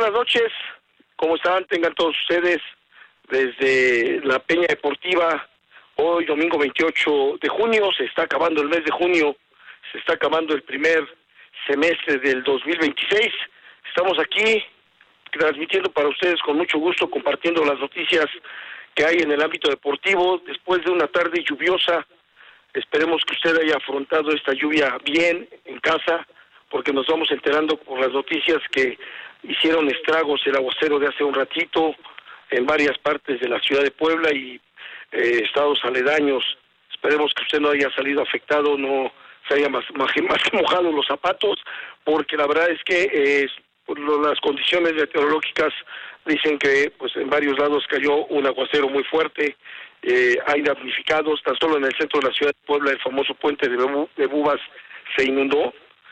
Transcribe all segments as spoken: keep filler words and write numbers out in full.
buenas noches. ¿Cómo están? Tengan todos ustedes desde la Peña Deportiva. Hoy, domingo veintiocho de junio, se está acabando el mes de junio, se está acabando el primer semestre del dos mil veintiséis. Estamos aquí transmitiendo para ustedes con mucho gusto, compartiendo las noticias que hay en el ámbito deportivo después de una tarde lluviosa. Esperemos que usted haya afrontado esta lluvia bien en casa, porque nos vamos enterando por las noticias que hicieron estragos el aguacero de hace un ratito en varias partes de la ciudad de Puebla y eh, estados aledaños. Esperemos que usted no haya salido afectado, no se haya más, más, más que mojado los zapatos, porque la verdad es que eh, las condiciones meteorológicas dicen que pues en varios lados cayó un aguacero muy fuerte. Eh, hay damnificados, tan solo en el centro de la ciudad de Puebla el famoso puente de, Bebu, de Bubas se inundó.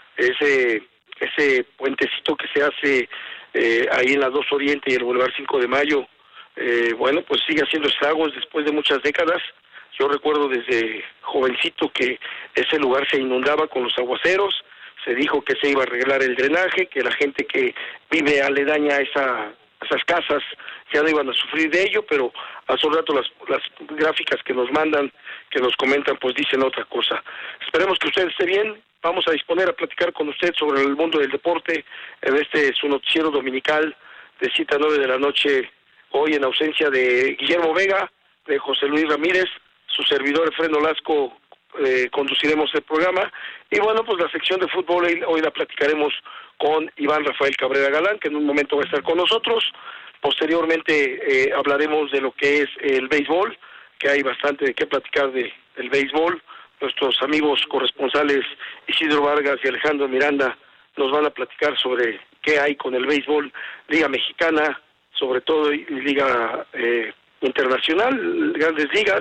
Ese ese puentecito que se hace eh, ahí en la dos Oriente y el Boulevard cinco de Mayo, eh, bueno, pues sigue haciendo estragos después de muchas décadas. Yo recuerdo desde jovencito que ese lugar se inundaba con los aguaceros, se dijo que se iba a arreglar el drenaje, que la gente que vive aledaña a esa, esas casas ya no iban a sufrir de ello, pero hace un rato las, las gráficas que nos mandan, que nos comentan, pues dicen otra cosa. Esperemos que usted esté bien. Vamos a disponer a platicar con usted sobre el mundo del deporte en este su noticiero dominical de siete a nueve de la noche, hoy en ausencia de Guillermo Vega, de José Luis Ramírez, su servidor Efrén Olasco, eh, conduciremos el programa. Y bueno, pues la sección de fútbol hoy la platicaremos con Iván Rafael Cabrera Galán, que en un momento va a estar con nosotros. Posteriormente eh, hablaremos de lo que es el béisbol, que hay bastante de qué platicar de, del béisbol. Nuestros amigos corresponsales Isidro Vargas y Alejandro Miranda nos van a platicar sobre qué hay con el béisbol, Liga Mexicana, sobre todo y Liga eh, Internacional, grandes ligas.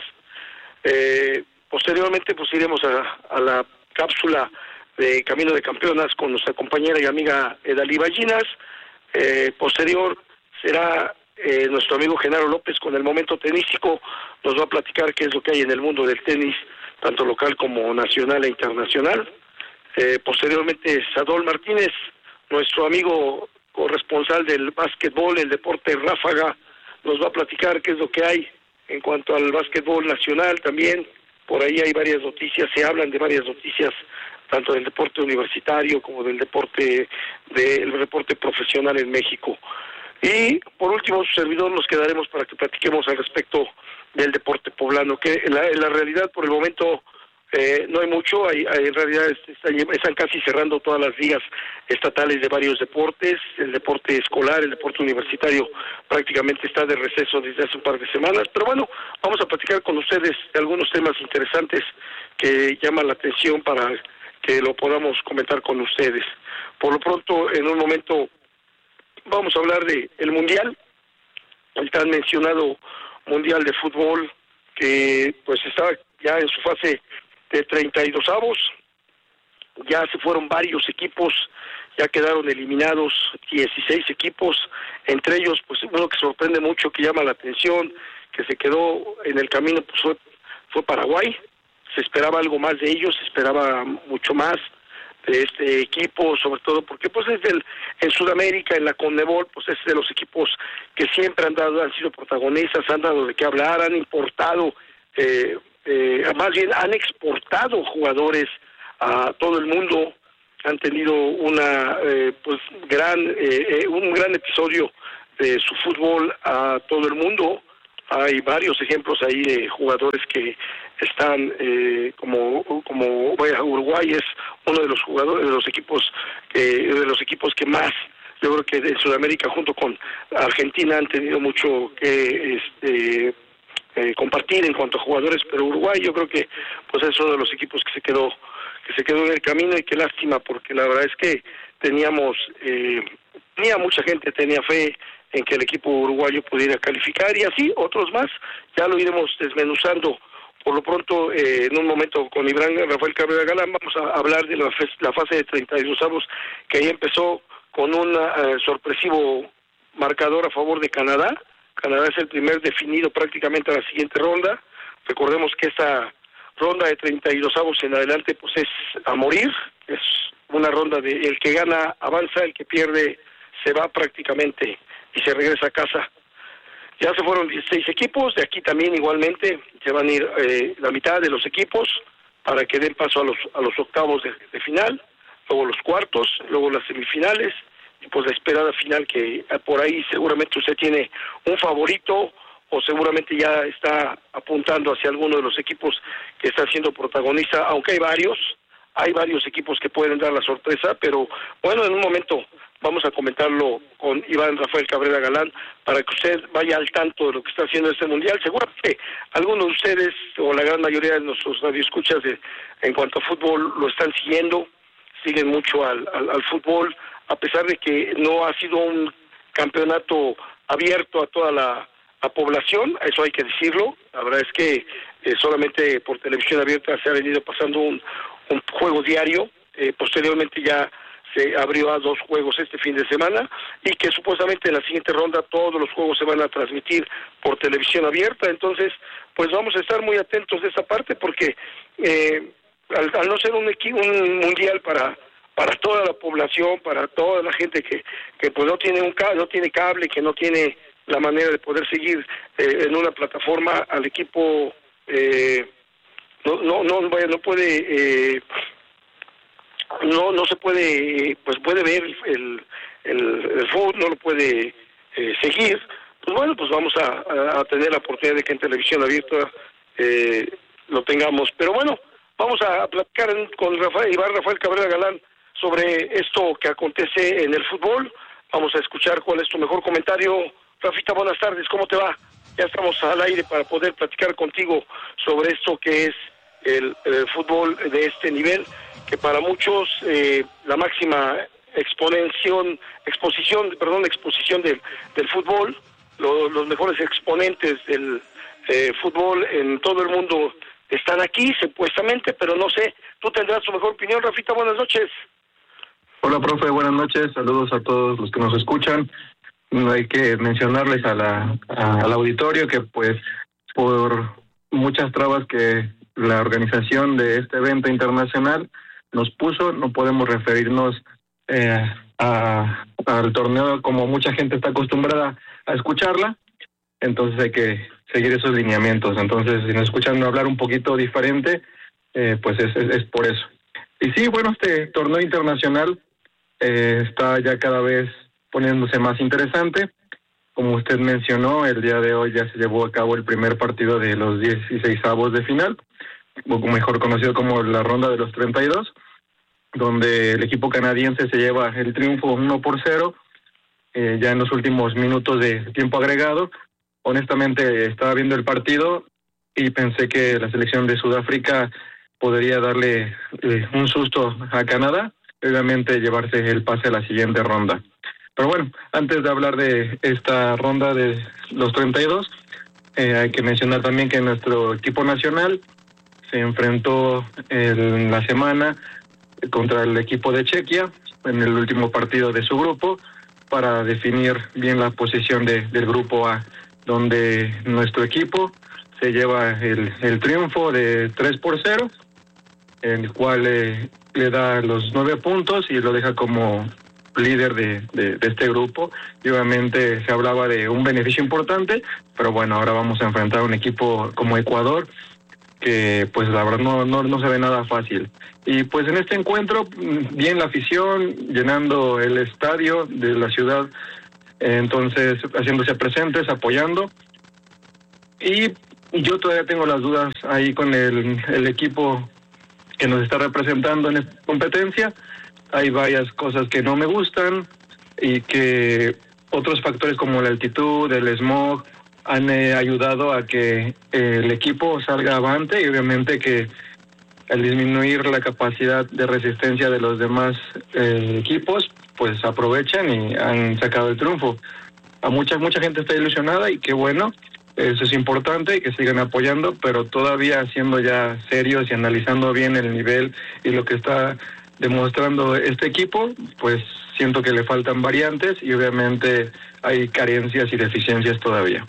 Eh, posteriormente pues iremos a, a la cápsula de Camino de Campeonas con nuestra compañera y amiga Edalí Ballinas. Eh, posterior será eh, nuestro amigo Genaro López con el momento tenístico, nos va a platicar qué es lo que hay en el mundo del tenis, tanto local como nacional e internacional. Eh, posteriormente, Sadol Martínez, nuestro amigo corresponsal del básquetbol, el deporte ráfaga, nos va a platicar qué es lo que hay en cuanto al básquetbol nacional también. Por ahí hay varias noticias, se hablan de varias noticias, tanto del deporte universitario como del deporte, del deporte profesional en México. Y por último, su servidor, nos quedaremos para que platiquemos al respecto del deporte poblano, que en la, en la realidad por el momento eh, no hay mucho, hay, hay en realidad están, están casi cerrando todas las ligas estatales de varios deportes, el deporte escolar, el deporte universitario prácticamente está de receso desde hace un par de semanas, pero bueno, vamos a platicar con ustedes de algunos temas interesantes que llaman la atención para que lo podamos comentar con ustedes. Por lo pronto, en un momento vamos a hablar de el Mundial, el tan mencionado Mundial de Fútbol, que pues está ya en su fase de treinta y dos avos, ya se fueron varios equipos, ya quedaron eliminados dieciséis equipos, entre ellos pues uno que sorprende mucho, que llama la atención, que se quedó en el camino, pues fue, fue Paraguay. Se esperaba algo más de ellos, se esperaba mucho más de este equipo, sobre todo porque pues es del, en Sudamérica, en la CONMEBOL, pues es de los equipos que siempre han dado, han sido protagonistas, han dado de qué hablar, han importado, eh, eh, más bien han exportado jugadores a todo el mundo, han tenido una eh, pues gran eh, eh, un gran episodio de su fútbol a todo el mundo. Hay varios ejemplos ahí de jugadores que están eh, como como bueno, Uruguay es uno de los jugadores de los equipos que de los equipos que más, yo creo que de Sudamérica junto con Argentina han tenido mucho que este eh, compartir en cuanto a jugadores, pero Uruguay yo creo que pues es uno de los equipos que se quedó que se quedó en el camino, y qué lástima, porque la verdad es que teníamos eh, tenía mucha gente tenía fe en que el equipo uruguayo pudiera calificar, y así otros más, ya lo iremos desmenuzando. Por lo pronto, eh, en un momento con Iván Rafael Cabrera Galán, vamos a hablar de la, la fase de treinta y dos avos, que ahí empezó con un uh, sorpresivo marcador a favor de Canadá. Canadá es el primer definido prácticamente a la siguiente ronda. Recordemos que esta ronda de treinta y dos avos en adelante pues es a morir, es una ronda de el que gana avanza, el que pierde se va prácticamente y se regresa a casa. Ya se fueron dieciséis equipos, de aquí también igualmente se van a ir eh, la mitad de los equipos para que den paso a los a los octavos de, de final, luego los cuartos, luego las semifinales, y pues la esperada final que eh, por ahí seguramente usted tiene un favorito o seguramente ya está apuntando hacia alguno de los equipos que está siendo protagonista, aunque hay varios, hay varios equipos que pueden dar la sorpresa, pero bueno, en un momento vamos a comentarlo con Iván Rafael Cabrera Galán para que usted vaya al tanto de lo que está haciendo este mundial. Seguramente algunos de ustedes o la gran mayoría de nuestros radioescuchas de, en cuanto a fútbol lo están siguiendo, siguen mucho al, al, al fútbol, a pesar de que no ha sido un campeonato abierto a toda la, la población, eso hay que decirlo. La verdad es que eh, solamente por televisión abierta se ha venido pasando un, un juego diario, eh, posteriormente ya se abrió a dos juegos este fin de semana y que supuestamente en la siguiente ronda todos los juegos se van a transmitir por televisión abierta. Entonces, pues vamos a estar muy atentos de esa parte porque eh, al, al no ser un, un mundial para para toda la población, para toda la gente que que pues no tiene un cable, no tiene cable, que no tiene la manera de poder seguir eh, en una plataforma al equipo, eh, no no no no puede eh, no no se puede, pues puede ver el el, el fútbol, no lo puede eh, seguir. Pues bueno, pues vamos a, a, a tener la oportunidad de que en televisión abierta eh, lo tengamos. Pero bueno, vamos a platicar con Rafael, Iván Rafael Cabrera Galán sobre esto que acontece en el fútbol. Vamos a escuchar cuál es tu mejor comentario. Rafita, buenas tardes, ¿cómo te va? Ya estamos al aire para poder platicar contigo sobre esto que es el, el fútbol de este nivel, que para muchos eh, la máxima exposición, exposición, perdón, exposición del, del fútbol, lo, los mejores exponentes del eh, fútbol en todo el mundo están aquí, supuestamente, pero no sé, tú tendrás tu mejor opinión. Rafita, buenas noches. Hola, profe, buenas noches, saludos a todos los que nos escuchan. Hay que mencionarles a la, a, al auditorio que pues por muchas trabas que la organización de este evento internacional nos puso, no podemos referirnos eh, a, al torneo como mucha gente está acostumbrada a escucharla, entonces hay que seguir esos lineamientos. Entonces, si nos escuchan hablar un poquito diferente, eh, pues es, es, es por eso. Y sí, bueno, este torneo internacional eh, está ya cada vez poniéndose más interesante. Como usted mencionó, el día de hoy ya se llevó a cabo el primer partido de los dieciseisavos de final, mejor conocido como la ronda de los treinta y dos, donde el equipo canadiense se lleva el triunfo uno por cero, eh, ya en los últimos minutos de tiempo agregado. Honestamente, estaba viendo el partido y pensé que la selección de Sudáfrica podría darle eh, un susto a Canadá, obviamente llevarse el pase a la siguiente ronda. Pero bueno, antes de hablar de esta ronda de los treinta y dos, eh, hay que mencionar también que nuestro equipo nacional se enfrentó en la semana contra el equipo de Chequia en el último partido de su grupo para definir bien la posición de, del grupo A, donde nuestro equipo se lleva el, el triunfo de tres por cero, el cual eh, le da los nueve puntos y lo deja como líder de, de, de este grupo. Y obviamente se hablaba de un beneficio importante, pero bueno, ahora vamos a enfrentar a un equipo como Ecuador, que pues la verdad no, no, no se ve nada fácil. Y pues en este encuentro, bien la afición, llenando el estadio de la ciudad, entonces haciéndose presentes, apoyando. Y yo todavía tengo las dudas ahí con el, el equipo que nos está representando en esta competencia. Hay varias cosas que no me gustan y que otros factores como la altitud, el smog, han eh, ayudado a que eh, el equipo salga avante, y obviamente que al disminuir la capacidad de resistencia de los demás eh, equipos, pues aprovechan y han sacado el triunfo. A mucha mucha gente está ilusionada y qué bueno, eso es importante, que sigan apoyando, pero todavía siendo ya serios y analizando bien el nivel y lo que está demostrando este equipo, pues siento que le faltan variantes y obviamente hay carencias y deficiencias todavía.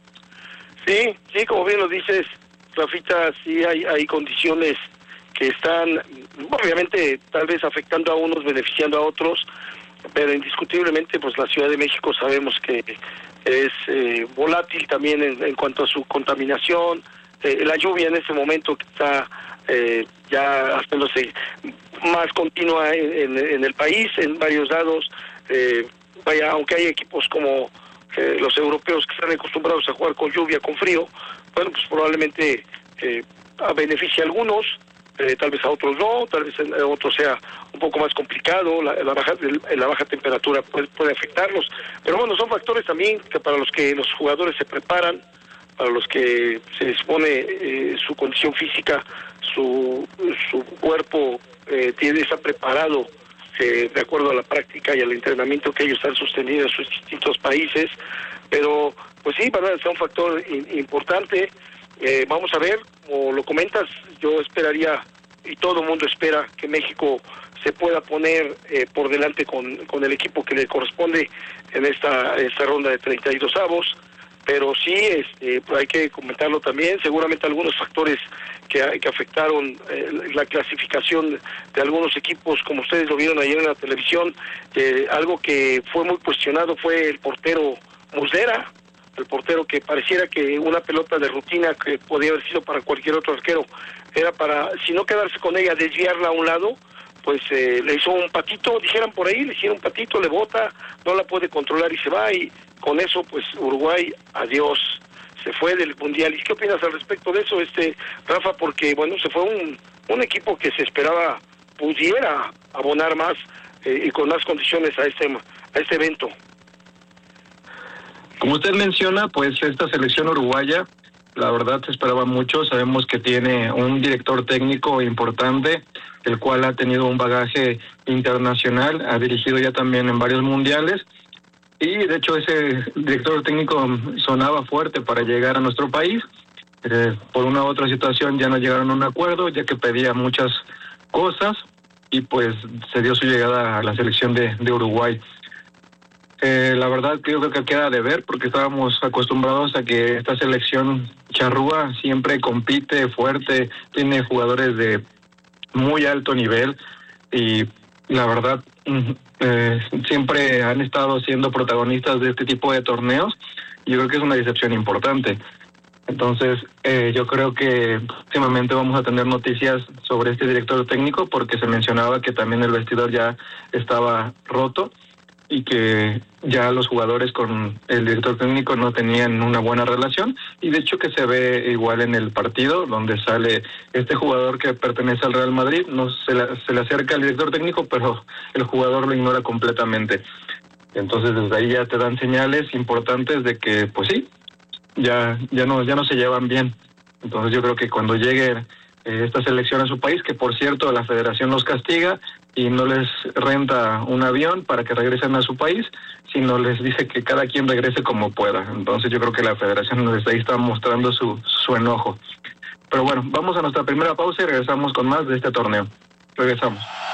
Sí, sí, como bien lo dices, Rafita, sí hay, hay condiciones que están, obviamente, tal vez afectando a unos, beneficiando a otros. pero indiscutiblemente pues la Ciudad de México sabemos que es eh, volátil también en, en cuanto a su contaminación, eh, la lluvia en este momento que está eh, ya haciéndose más continua en, en, en el país, en varios lados, eh, vaya, aunque hay equipos como eh, los europeos que están acostumbrados a jugar con lluvia, con frío, bueno, pues probablemente eh, beneficie a algunos, eh, tal vez a otros no, tal vez a otros sea un poco más complicado, la, la baja la baja temperatura puede, puede afectarlos, pero bueno, son factores también que para los que los jugadores se preparan, para los que se expone eh, su condición física, su, su cuerpo eh, tiene está preparado eh, de acuerdo a la práctica y al entrenamiento que ellos han sostenido en sus distintos países, pero pues sí, van a ser un factor in, importante. Eh, vamos a ver, como lo comentas, yo esperaría, y todo el mundo espera, que México se pueda poner eh, por delante con, con el equipo que le corresponde en esta, esta ronda de treinta y dos avos, pero sí, este, pues hay que comentarlo también, seguramente algunos factores que, que afectaron eh, la clasificación de algunos equipos, como ustedes lo vieron ayer en la televisión, eh, algo que fue muy cuestionado fue el portero Muslera, el portero que pareciera que una pelota de rutina que podía haber sido para cualquier otro arquero, era para, si no quedarse con ella, desviarla a un lado, pues eh, le hizo un patito, dijeran por ahí, le hicieron un patito, le bota, no la puede controlar y se va, y con eso pues Uruguay, adiós, se fue del Mundial. ¿Y qué opinas al respecto de eso, este Rafa? Porque bueno, se fue un, un equipo que se esperaba pudiera abonar más eh, y con más condiciones a este, a este evento. Como usted menciona, pues esta selección uruguaya, la verdad se esperaba mucho. Sabemos que tiene un director técnico importante, el cual ha tenido un bagaje internacional, ha dirigido ya también en varios mundiales, y de hecho ese director técnico sonaba fuerte para llegar a nuestro país. Eh, por una u otra situación ya no llegaron a un acuerdo, ya que pedía muchas cosas, y pues se dio su llegada a la selección de, de Uruguay. Eh, la verdad creo que queda de ver, porque estábamos acostumbrados a que esta selección charrúa siempre compite fuerte, tiene jugadores de muy alto nivel, y la verdad eh, siempre han estado siendo protagonistas de este tipo de torneos, y yo creo que es una decepción importante. Entonces eh, yo creo que próximamente vamos a tener noticias sobre este director técnico, porque se mencionaba que también el vestidor ya estaba roto y que ya los jugadores con el director técnico no tenían una buena relación, y de hecho que se ve igual en el partido donde sale este jugador que pertenece al Real Madrid, no se le, se le acerca al director técnico, pero el jugador lo ignora completamente. Entonces desde ahí ya te dan señales importantes de que pues sí, ya ya no ya no se llevan bien. Entonces yo creo que cuando llegue eh, esta selección a su país, que por cierto la federación los castiga y no les renta un avión para que regresen a su país, sino les dice que cada quien regrese como pueda. Entonces yo creo que la federación desde ahí está mostrando su, su enojo. Pero bueno, vamos a nuestra primera pausa y regresamos con más de este torneo. Regresamos.